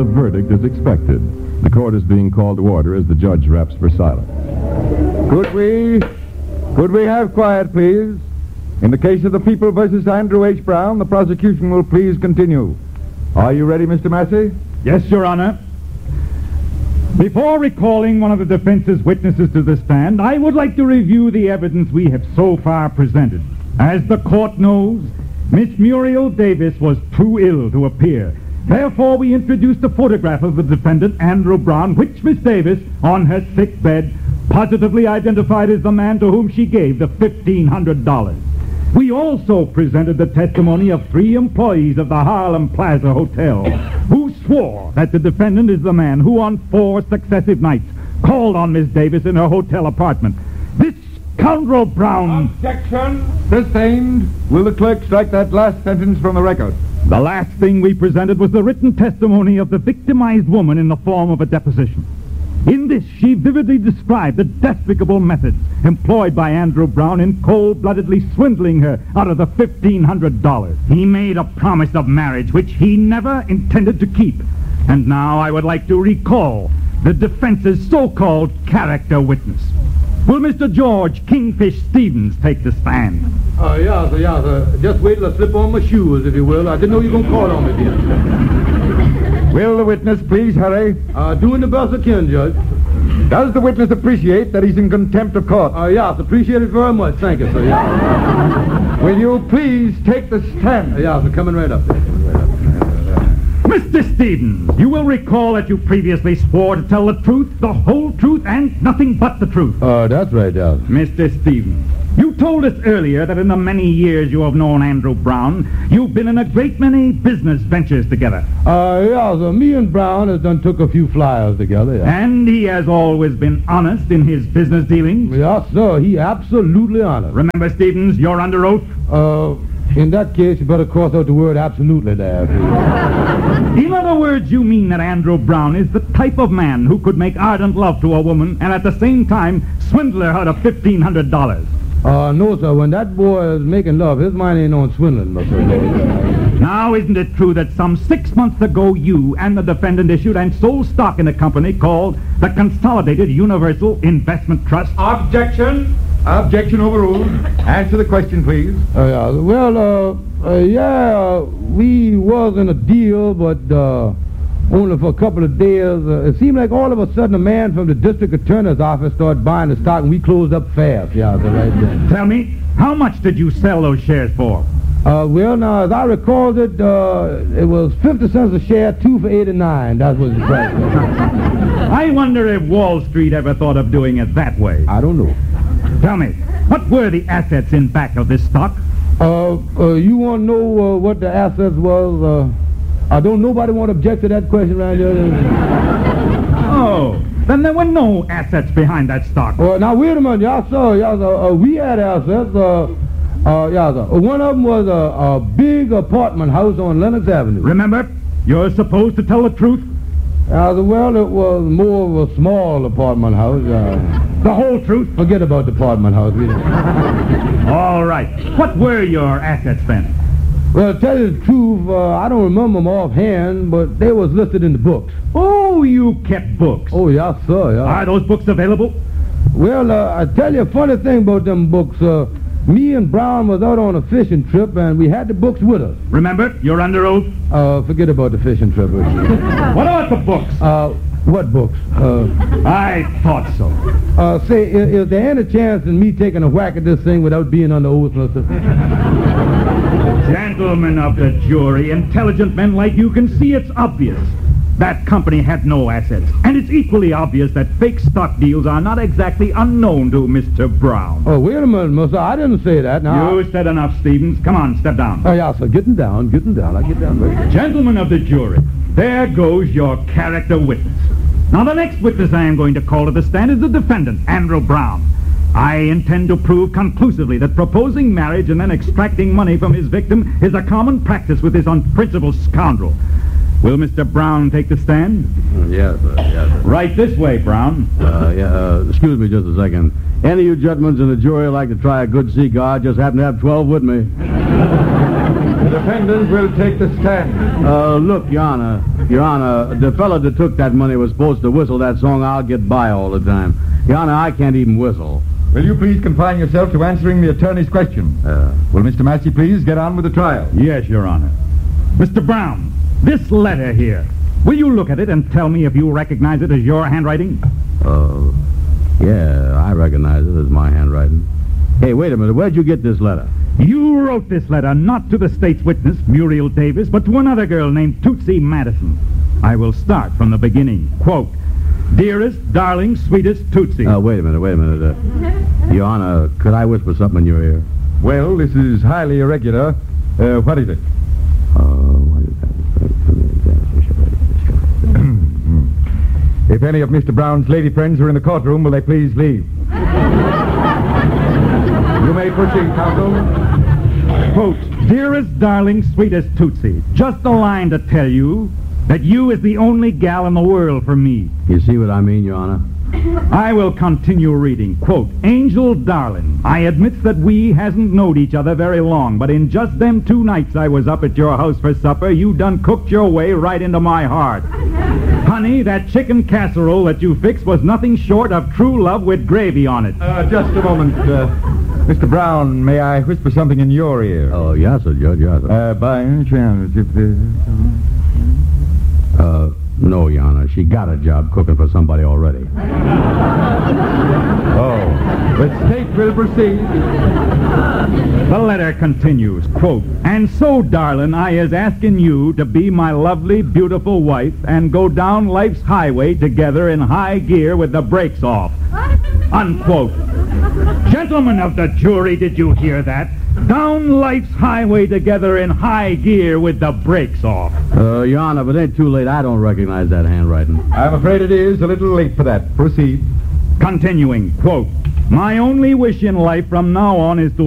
the verdict is expected. The court is being called to order as the judge raps for silence. Could we have quiet, please? In the case of the People versus Andrew H. Brown, the prosecution will please continue. Are you ready, Mr. Massey? Yes, Your Honor. Before recalling one of the defense's witnesses to the stand, I would like to review the evidence we have so far presented. As the court knows, Miss Muriel Davis was too ill to appear. Therefore, we introduced a photograph of the defendant, Andrew Brown, which Miss Davis, on her sick bed, positively identified as the man to whom she gave the $1,500. We also presented the testimony of 3 employees of the Harlem Plaza Hotel who swore that the defendant is the man who on 4 successive nights called on Miss Davis in her hotel apartment. This scoundrel Brown... Objection! Sustained. Will the clerk strike that last sentence from the record? The last thing we presented was the written testimony of the victimized woman in the form of a deposition. In this, she vividly described the despicable methods employed by Andrew Brown in cold-bloodedly swindling her out of the $1,500. He made a promise of marriage which he never intended to keep. And now I would like to recall the defense's so-called character witness. Will Mr. George Kingfish Stevens take the stand? Yeah, sir. Just wait till I slip on my shoes, if you will. I didn't know you were going to call on me, dear. Will the witness please hurry? Doing the best I can, Judge. Does the witness appreciate that he's in contempt of court? Yes, appreciate it very much. Thank you, sir. Yeah. Will you please take the stand? Yeah, sir, coming right up there. Mr. Stevens, you will recall that you previously swore to tell the truth, the whole truth, and nothing but the truth. That's right, yeah. Mr. Stevens, you told us earlier that in the many years you have known Andrew Brown, you've been in a great many business ventures together. Yeah, sir. Me and Brown has done took a few flyers together, yeah. And he has always been honest in his business dealings? Yes, sir. He absolutely honest. Remember, Stevens, you're under oath? In that case, you better cross out the word absolutely there. In other words, you mean that Andrew Brown is the type of man who could make ardent love to a woman and at the same time swindle her out of $1,500? No, sir. When that boy is making love, his mind ain't on swindling, Mr. Now, isn't it true that some 6 months ago you and the defendant issued and sold stock in a company called the Consolidated Universal Investment Trust? Objection! Objection overruled. Answer the question, please. Yeah. Well, we was in a deal, but only for a couple of days. It seemed like all of a sudden a man from the district attorney's office started buying the stock, and we closed up fast. Yeah, right there. Tell me, how much did you sell those shares for? Well, now, as I recall it was 50 cents a share, 2 for 89. That was the price. I wonder if Wall Street ever thought of doing it that way. I don't know. Tell me, what were the assets in back of this stock? You want to know what the assets was? I don't nobody want to object to that question right here. Oh, then there were no assets behind that stock. Now, wait a minute, y'all, sir. We had assets. Yeah, sir. One of them was a big apartment house on Lenox Avenue. Remember, you're supposed to tell the truth. Well, it was more of a small apartment house. The whole truth? Forget about the apartment house. All right. What were your assets then? Well, to tell you the truth, I don't remember them offhand, but they was listed in the books. Oh, you kept books? Oh, yes, sir. Yeah. Are those books available? Well, I tell you a funny thing about them books. Me and Brown was out on a fishing trip, and we had the books with us. Remember, you're under oath? Forget about the fishing trip. What about the books? What books? I thought so. Say, is there any chance in me taking a whack at this thing without being under oath, mister? Gentlemen of the jury, intelligent men like you can see it's obvious. That company had no assets. And it's equally obvious that fake stock deals are not exactly unknown to Mr. Brown. Oh, wait a minute, mister. I didn't say that. Now, you said enough, Stevens. Come on, step down. Oh, yeah, sir. Getting down. I'll get down right there. Gentlemen of the jury, there goes your character witness. Now, the next witness I am going to call to the stand is the defendant, Andrew Brown. I intend to prove conclusively that proposing marriage and then extracting money from his victim is a common practice with this unprincipled scoundrel. Will Mr. Brown take the stand? Yes, sir. Yes, sir. Right this way, Brown. Excuse me just a second. Any of you gentlemen in the jury like to try a good cigar? Just happen to have 12 with me. defendant will take the stand. Look, Your Honor, the fella that took that money was supposed to whistle that song, I'll Get By All the Time. Your Honor, I can't even whistle. Will you please confine yourself to answering the attorney's question? Will Mr. Massey please get on with the trial? Yes, Your Honor. Mr. Brown, this letter here, will you look at it and tell me if you recognize it as your handwriting? Yeah, I recognize it as my handwriting. Hey, wait a minute, where'd you get this letter? You wrote this letter not to the state's witness, Muriel Davis, but to another girl named Tootsie Madison. I will start from the beginning. Quote, "Dearest, darling, sweetest Tootsie." Wait a minute. Your Honor, could I whisper something in your ear? Well, this is highly irregular. What is it? If any of Mr. Brown's lady friends are in the courtroom, will they please leave? You may proceed, counsel. Quote, "Dearest, darling, sweetest Tootsie, just a line to tell you that you is the only gal in the world for me." You see what I mean, Your Honor? I will continue reading. Quote, "Angel darling, I admit that we hasn't knowed each other very long, but in just them 2 nights I was up at your house for supper, you done cooked your way right into my heart. Honey, that chicken casserole that you fixed was nothing short of true love with gravy on it." Just a moment. Mr. Brown, may I whisper something in your ear? Oh, yes, sir, Judge, yes, sir. By any chance, if No, Your Honor, she got a job cooking for somebody already. the state will proceed. The letter continues, quote, "And so, darling, I is asking you to be my lovely, beautiful wife and go down life's highway together in high gear with the brakes off." Unquote. Gentlemen of the jury, did you hear that? Down life's highway together in high gear with the brakes off. Your Honor, but it ain't too late. I don't recognize that handwriting. I'm afraid it is a little late for that. Proceed. Continuing, quote, "My only wish in life from now on is to